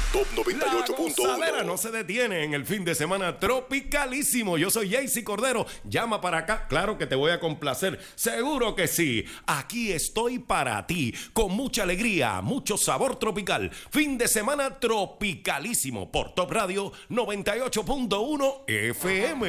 Top La 98.1. gozadera no se detiene en el fin de semana tropicalísimo. Yo soy Jaycee Cordero. Llama para acá. Claro que te voy a complacer. Seguro que sí. Aquí estoy para ti. Con mucha alegría, mucho sabor tropical. Fin de semana tropicalísimo por Top Radio 98.1 FM.